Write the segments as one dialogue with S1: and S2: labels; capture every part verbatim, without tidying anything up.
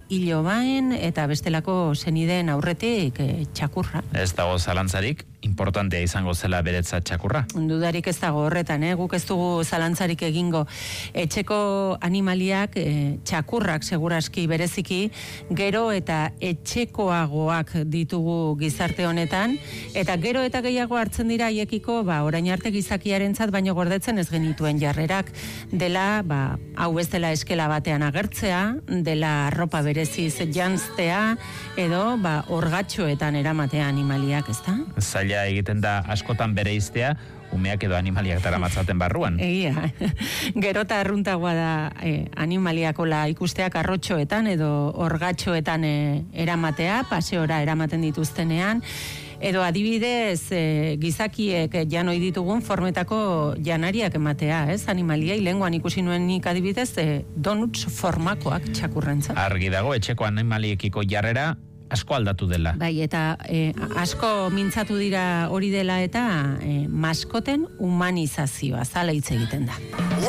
S1: ilobaen eta bestelako senideen aurretik e, txakurra.
S2: Ez dago zalantzarik, importantea izango zela beretzat txakurra.
S1: Dudarik ez dago horretan, eh? Guk ez dugu zalantzarik egingo. Etxeko animaliak, e, txakurrak seguraski bereziki, gero eta etxekoagoak ditugu gizarte honetan, eta gero eta gehiago hartzen dira haiekiko, ba, orain arte gizakiarentzat baino gordetzen ez genituen jarrerak, dela, ba, hau ez dela eskela batean agertzea, dela arropa bereziz janztea, edo, ba, orgatxoetan eramatea animaliak, ezta?
S2: Zaila egiten da askotan bereiztea, umeak edo animaliak daramatzaten barruan.
S1: Egia, gero eta arruntagoa da eh, animaliakola ikusteak arrotxoetan edo orgatxoetan eh, eramatea, paseora eramaten dituztenean, edo adibidez e, gizakiek janoi ditugun formetako janariak ematea, ez? Animaliai, lenguan ikusi nuen nik adibidez e, donuts formakoak txakurrentzat.
S2: Argi dago, etxeko animaliekiko jarrera asko aldatu dela.
S1: Bai, eta e, asko mintzatu dira hori dela eta e, maskoten humanizazioa, zala hitz egiten da.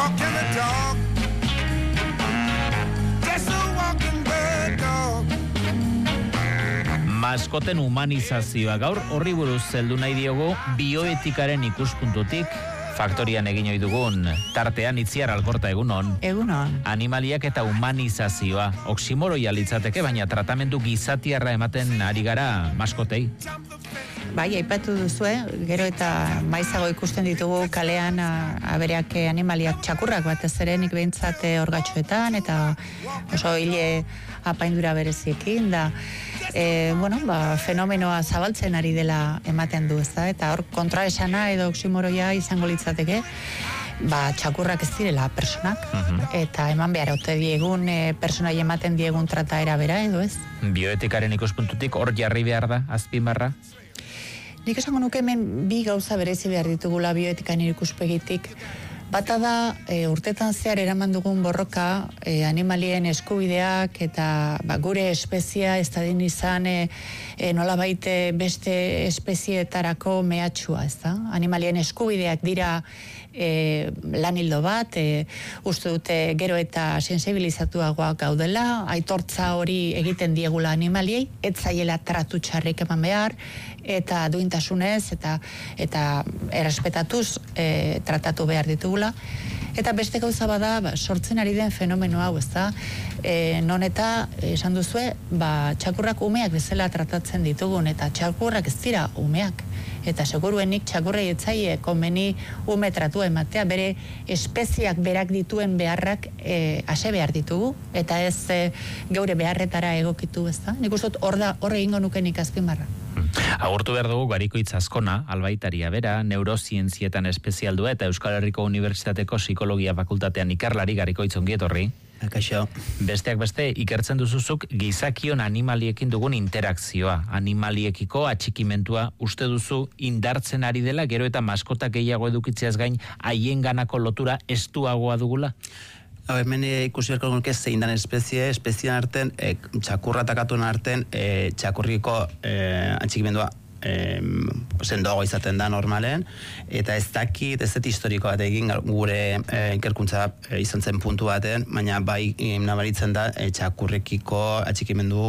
S2: Maskoten humanizazioa gaur horri buruz zeldu nahi diogu bioetikaren ikuspuntutik. Faktorian egin ohi dugun tartean Itziar Alkorta, egunon.
S3: Egunon.
S2: Animaliak eta humanizazioa oksimoroia litzateke, baina tratamendu gizatiarra ematen ari gara maskotei.
S3: Bai, aipatu duzue, gero eta maizago ikusten ditugu kalean abereak animaliak txakurrak batez ere, nik behintzat orgatxoetan eta oso hile apaindura bereziekin da. E, bueno, ba, fenomenoa zabaltzen ari dela ematen du, ezta? Eta hor kontraesana edo oksimoroia izango litzateke, ba, txakurrak ez direla personak, uh-huh. Eta eman behar haute diegun e, personai ematen diegun trataera bera edo ez?
S2: Bioetikaren ikuspuntutik hor jarri behar da, azpimarra?
S3: Nik esango nuke hemen bi gauza berezi behar ditugula bioetikan ikuspegitik. Bata da, e, urtetan zehar eraman dugun borroka, e, animalien eskubideak eta ba, gure espezia ez dadin izan e, e, nolabait beste espezietarako mehatxua, ez da? Animalien eskubideak dira e, lan hildo bat, e, uste dute gero eta sensibilizatuagoak gaudela, aitortza hori egiten diegula animaliei, ez zaiela tratu txarrik eman behar, eta duintasunez eta eta errespetatuz e, tratatu behar ditugula. Eta beste gauza bada, ba, sortzen ari den fenomeno hau, ezta? E, non eta esan duzue, ba, txakurrak umeak bezala tratatzen ditugun, eta txakurrak ez dira umeak. Eta seguruenik txakurrei etzaie konbeni ume tratua ematea, bere espeziak berak dituen beharrak e, ase behar ditugu, eta ez e, geure beharretara egokitu, ezta? Nik uste dut hor da, hor egingo nukenik azpimarra.
S2: Agurtu behar dugu Garikoitz Azkona, albaitaria bera, neurozientzietan espezialdua eta Euskal Herriko Unibertsitateko Psikologia Fakultatean ikerlari. Garikoitz, ongi etorri.
S4: Akaixo.
S2: Besteak beste, ikertzen duzuzuk gizakion animaliekin dugun interakzioa. Animaliekiko atxikimentua uste duzu indartzen ari dela, gero eta maskota gehiago edukitzeaz gain haien ganako lotura estuagoa dugula?
S4: Hemen ikusi berko nuke zein dan espezie, espezien arten, e, txakurra takatuen arten, e, txakurriko e, atxikimendua e, sendoago izaten da normalen, eta ez dakit, ez dut historiko bat egin gure e, ikerkuntza e, izan zen puntu baten, baina bai nabaritzen da e, txakurrekiko atxikimendu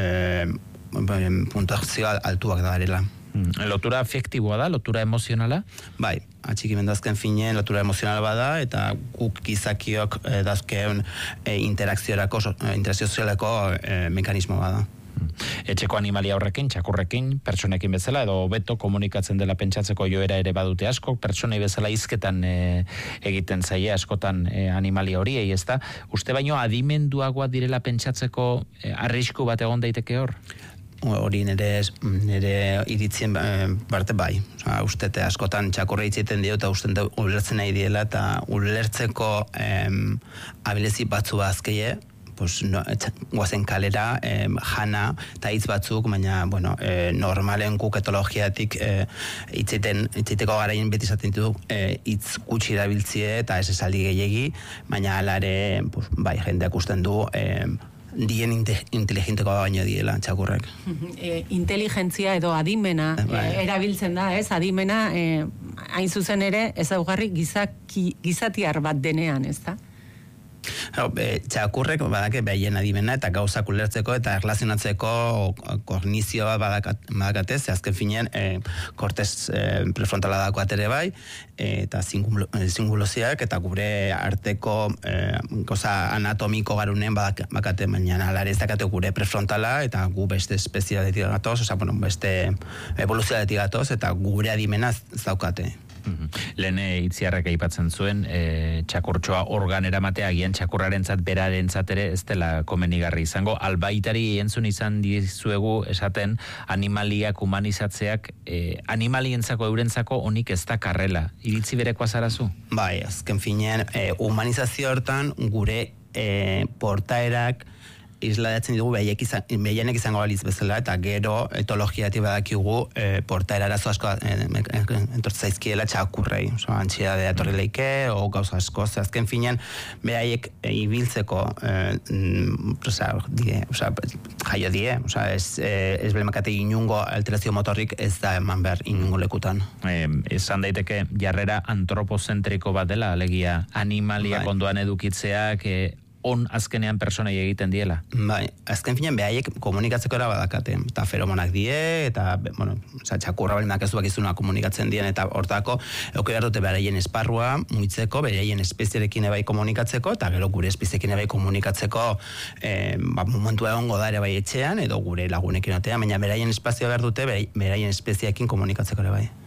S4: e, puntuazioa altuak da garela.
S2: Lotura afektiboa da, lotura emozionala?
S4: Bai, atxikimendu azken finen lotura emozionala bada, eta guk gizakiok eh, dazken eh, interakziorako, eh, interakziozialeko eh, mekanismo bada.
S2: Etxeko animalia horrekin, txakurrekin, pertsonekin bezala, edo hobeto komunikatzen dela pentsatzeko joera ere badute asko, pertsonei bezala hizketan e, egiten zaie askotan e, animalia horiei, ez da? Uste baino adimenduagoa direla pentsatzeko e, arrisku bat egon daiteke hor?
S4: Hori nire, nire iritzien parte bai. Osa, ustete askotan txakurra itziten dio eta uste ulertzen nahi diela eta ulertzeko em, abilezi batzu azkeie, pues, no, guazen kalera, em, jana eta hitz batzuk, baina bueno, e, normalen guk etologiatik e, itziten, itziteko garaien beti izaten ditu e, hitz gutxi erabiltzie eta ez esaldi gehiegi, baina alare pues, bai, jendeak usten du e, dien inteligenteko baino diela txakurrek.
S1: E, inteligentzia edo adimena e, erabiltzen da, ez? Adimena e, hain zuzen ere ezaugarri gizaki, gizatiar bat denean, ez da?
S4: E, txakurrek badake behien adimena eta gauzak ulertzeko eta erlazionatzeko kognizio bat badakatez, azken finean e, kortez e, prefrontala dako atere bai, e, eta singuloziak eta gure arteko e, goza anatomiko garunen badak, bakate, baina alare ez dakate gure prefrontala eta gu beste espezialetik gatoz, oza, bueno, beste evoluzioaletik gatoz eta gure adimena ez daukate.
S2: Lehen itziarrek aipatzen zuen, e, txakurtxoa organ eramatea agian txakurrarentzat berarentzat ere ez dela komenigarri izango. Albaitari entzun izan dizuegu esaten animaliak humanizatzeak e, animalientzako eurentzako onik ez da karrela. Iritzi berekoa zarazu?
S4: Bai, azken finean e, humanizazio hortan gure e, portaerak isladatzen ditugu behienek izango baliz bezala, eta gero etologiatik badakigu e, portaera arazo asko e, entortzaizkiela txakurrei, oso, antxiedadea etorri leike, o gauza asko, azken finean behaiek e, ibiltzeko e, oza, die, oza, jaio die, oza, ez, e, ez belemakate inungo alterazio motorrik ez da eman behar inungo lekutan.
S2: E, esan daiteke jarrera antropozentriko bat dela, alegia animaliak bai. Ondoan edukitzeak, e, on azkenean personei egiten diela.
S4: Bai, azken finean behaiek komunikatzeko era badakate, eta feromonak die, eta, bueno, txakurra balimak ez duak izuna komunikatzen dien, eta hortako, eko behar dute beraien esparrua, muitzeko, beraien espeziarekin ebai komunikatzeko, eta gero gure espeziekin ebai komunikatzeko, eh, ba, momentu egongo da ere bai etxean, edo gure lagunekin otean, baina beraien espazioa behar dute, beraien espeziekin komunikatzeko ere bai.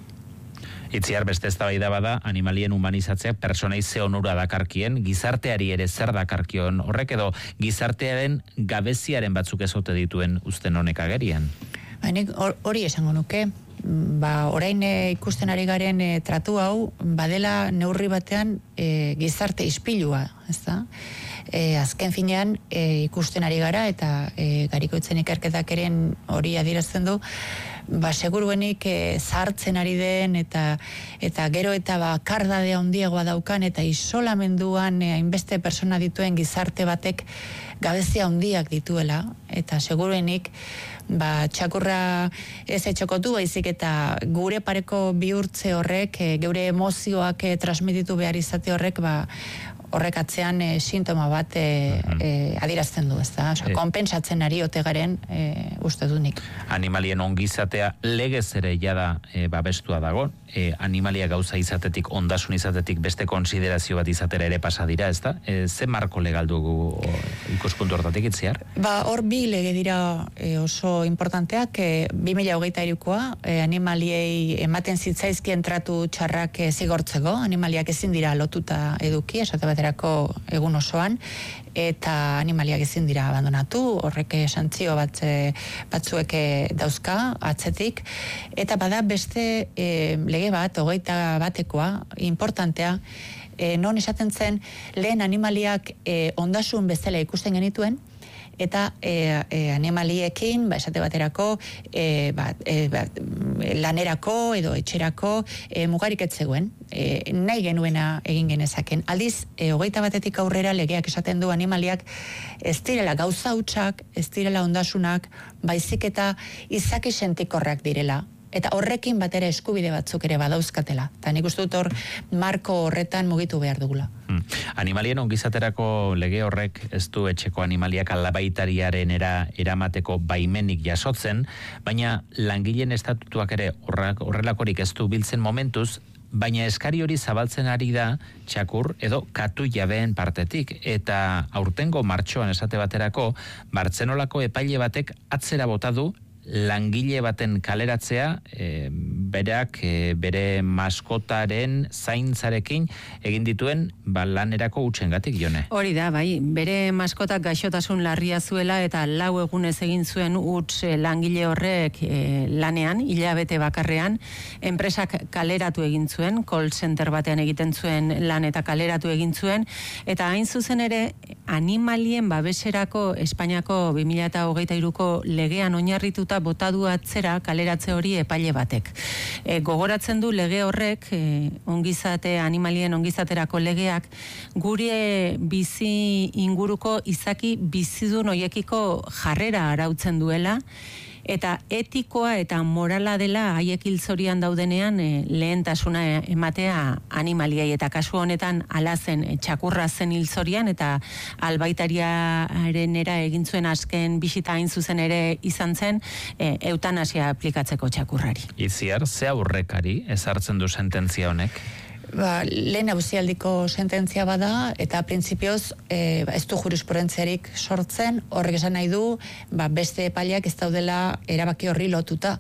S2: Itziar beste eztabaida bada animalien humanizatzeak pertsonei ze onura dakarkien, gizarteari ere zer dakarkion horrek edo gizartearen gabeziaren batzuk ez ote dituen uzten honek agerian.
S3: Hainik hori esango nuke, ba, orain e, ikusten ari garen e, tratu hau, badela neurri batean e, gizarte ispilua, ez da? E, azken finean e, ikusten ari gara eta e, garikoitzen ikerketak eren hori adierazten du, ba, seguruenik e, zahartzen ari den eta eta gero eta ba, kardadea handiagoa daukan eta isolamenduan e, hainbeste persona dituen gizarte batek gabezia handiak dituela eta seguruenik ba, txakurra ez etxokotu baizik eta gure pareko bihurtze horrek, e, geure emozioak e, transmititu behar izate horrek, ba, horrek atzean e, sintoma bat e, e, adirazten du, ez da? Osa, konpensatzen ari ote garen e, uste du nik.
S2: Animalien ongizatea legez ere jada e, babestua dago, e, animalia gauza izatetik, ondasun izatetik beste konsiderazio bat izatera ere pasa dira, ez da? E, ze marko legal dugu ikuspuntu hortatik itziar?
S3: Ba, hor bi lege dira e, oso importanteak, e, bi mila hogeita hirukoa, e, animaliei ematen zitzaizkien tratu txarrak e, zigortzeko, animaliak ezin dira lotuta eduki, esate bat egun osoan, eta animaliak ezin dira abandonatu, horrek santzio bat, batzuek dauzka atzetik, eta bada beste e, lege bat, hogeita batekoa, importantea, e, non esaten zen, lehen animaliak e, ondasun bezala ikusten genituen, eta e, e, animaliekin, ba, esate baterako, e, ba, e, ba, lanerako edo etxerako e, mugarik etzegoen. E, nahi genuena egin genezaken. Aldiz, e, hogeita batetik aurrera legeak esaten du animaliak ez direla gauza hutsak, ez direla ondasunak, baizik eta izaki sentikorrak direla. Eta horrekin batera eskubide batzuk ere badauzkatela. Eta nik uste dut hor marko horretan mugitu behar dugula.
S2: Hmm. Animalien ongizaterako lege horrek ez du etxeko animaliak alabaitariaren era eramateko baimenik jasotzen, baina langileen estatutuak ere horrelakorik ez du biltzen momentuz, baina eskari hori zabaltzen ari da txakur edo katu jabeen partetik. Eta aurtengo martxoan esate baterako, Bartzenolako epaile batek atzera bota du langile baten kaleratzea e, berak e, bere maskotaren zaintzarekin egin dituen ba, lanerako utxengatik, Jone.
S1: Hori da, bai, bere maskotak gaixotasun larria zuela eta lau egunez egin zuen huts e, langile horrek e, lanean, hilabete bakarrean, enpresak kaleratu egin zuen, call center batean egiten zuen lan eta kaleratu egin zuen, eta hain zuzen ere animalien babeserako Espainiako bi mila hogeita hiruko legean oinarrituta botadu atzera kaleratze hori epaile batek. E, gogoratzen du lege horrek, e, ongizate, animalien ongizaterako legeak, gure bizi inguruko izaki bizidun hoiekiko jarrera arautzen duela, eta etikoa eta morala dela haiek hilzorian daudenean e, lehentasuna ematea animaliai, eta kasu honetan ala zen e, txakurra zen hilzorian, eta albaitariaren era egin zuen azken bisita hain zuzen ere izan zen e, eutanasia aplikatzeko txakurrari.
S2: Itziar, ze aurrekari ezartzen du sententzia honek?
S3: Ba, lehen auzialdiko sententzia bada, eta printzipioz e, ez du jurisprudentziarik sortzen, horrek esan nahi du, ba, beste epaileak ez daudela erabaki horri lotuta,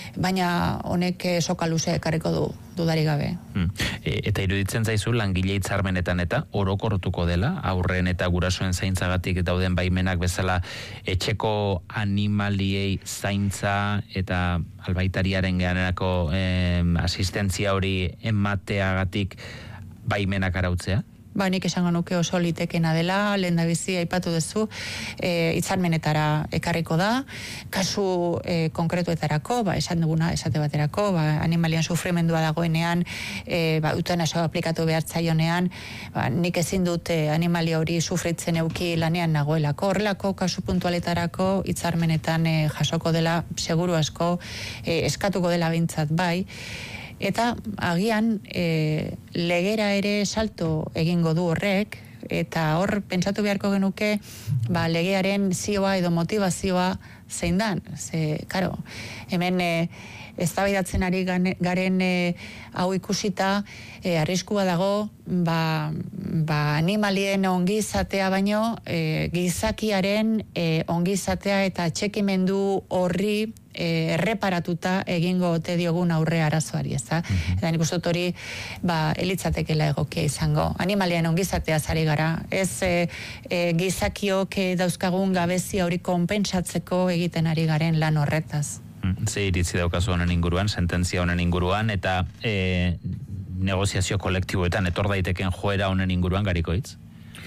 S3: baina honek e, soka luze ekarriko du, dudari gabe.
S2: Hmm. E, eta iruditzen zaizu langile hitzarmenetan eta orokortuko dela, aurren eta gurasoen zaintzagatik dauden baimenak bezala etxeko animaliei zaintza eta albaitariaren gehanerako eh, asistentzia hori emateagatik baimenak arautzea?
S3: Ba, nik esango nuke oso litekena dela, lehen da bizi aipatu duzu, e, hitzarmenetara ekarriko da, kasu e, konkretuetarako, ba, esan duguna esate baterako, ba, animalian sufrimendua dagoenean, e, ba, eutanasia aplikatu behar zaionean, ba, nik ezin dut e, animalia hori sufritzen euki lanean nagoelako, horrelako kasu puntualetarako hitzarmenetan e, jasoko dela, seguru asko, e, eskatuko dela bintzat bai, eta agian e, legera ere salto egingo du horrek, eta hor pentsatu beharko genuke ba, legearen zioa edo motivazioa zein dan. Ze, karo, hemen e, eztabaidatzen ari garen e, hau ikusita, e, arriskua dago ba, ba, animalien ongizatea baino e, gizakiaren e, ongizatea eta txekimendu horri E, erreparatuta egingo ote diogun aurre arazoari, ezta? Mm-hmm. Eta nik uste dut hori, ba, elitzatekela egokia izango. Animalien ongizatea zari gara. Ez e, e, gizakiok e, dauzkagun gabezia hori konpentsatzeko egiten ari garen lan horretaz.
S2: Ze iritzi daukazu honen inguruan, sententzia honen inguruan, eta e, negoziazio kolektiboetan etor daiteken joera honen inguruan, Garikoitz?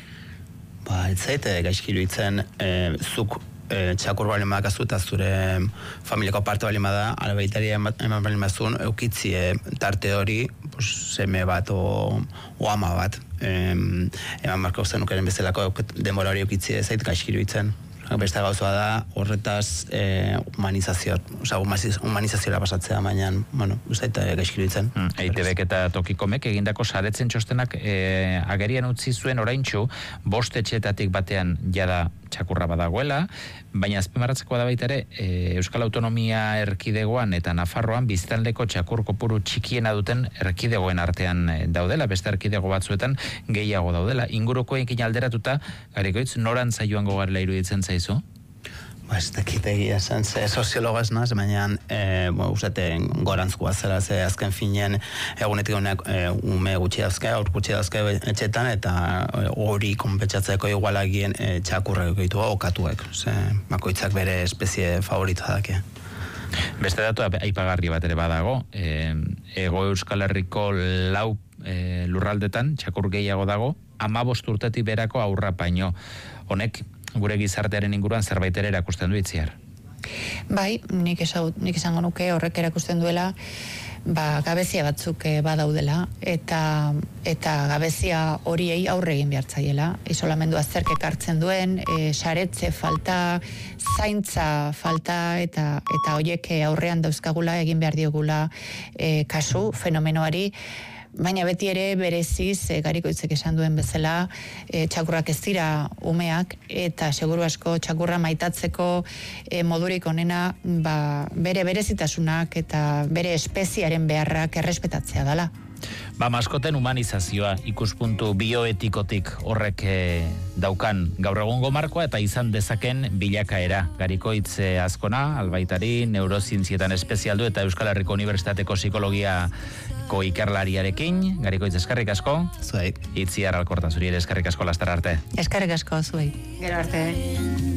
S4: Ba, ez zaite gaizkiru itzen, e, zuk E, txakur balen bakazu eta zure familiako parte balen bada, albaitaria eman balen bazun, eukitzie tarte hori, pues, seme bat o, o ama bat. E, eman marko zenukeren bezalako denbora hori eukitzie zait gaizkiru itzen. Beste gauzoa da, horretaz eh, humanizazio, oza, humanizazioa pasatzea, baina, bueno, uzaita gaizkiru ditzen.
S2: Mm, E I T Bek eta Tokikomek egindako saretzen txostenak eh, agerian utzi zuen oraintxu, bost etxeetatik batean jada txakurra badagoela, baina azpimarratzeko da baita ere, e, Euskal Autonomia erkidegoan eta Nafarroan biztanleko txakur kopuru txikiena duten erkidegoen artean daudela, beste erkidego batzuetan gehiago daudela. Ingurukoekin alderatuta, Garikoitz, noran zaioango garela iruditzen zaizu?
S4: Ba, ez dakit egia zen, ze soziologa ez naz, baina e, bo, usaten gorantzkoa zela, ze azken finen egunetik honek e, ume gutxi dauzke, aur gutxi dauzke etxetan, eta hori konpentsatzeko igualagien e, txakurrek egitu okatuek, ze bakoitzak bere espezie favorita dake.
S2: Beste datu aipagarri bat ere badago, e, Ego Euskal Herriko lau e, lurraldetan txakur gehiago dago, hamabost urtetik berako aurra baino. Honek gure gizartearen inguruan zerbait ere erakusten du, Itziar.
S3: Bai, nik, esau, nik esango nuke horrek erakusten duela ba, gabezia batzuk e, badaudela, eta eta gabezia horiei aurre egin behartzaiela. Isolamendu azterkek hartzen duen, e, saretze falta, zaintza falta, eta eta horiek aurrean dauzkagula egin behar diogula e, kasu, fenomenoari. Baina beti ere bereziz, e, Garikoitzek esan duen bezala, e, txakurrak ez dira umeak, eta seguru asko txakurra maitatzeko e, modurik onena ba, bere berezitasunak eta bere espeziaren beharrak errespetatzea dela.
S2: Ba, maskoten humanizazioa ikuspuntu bioetikotik horrek e, daukan gaur egungo markoa eta izan dezaken bilakaera. Garikoitz Azkona, albaitari, neurozientzietan espezialdu eta Euskal Herriko Unibertsitateko psikologiako ikerlariarekin. Garikoitz, eskerrik asko.
S4: Zuei.
S2: Itziar Alkorta, zuri ere eskerrik asko lastar arte.
S3: Eskerrik asko, zuei. Gero arte.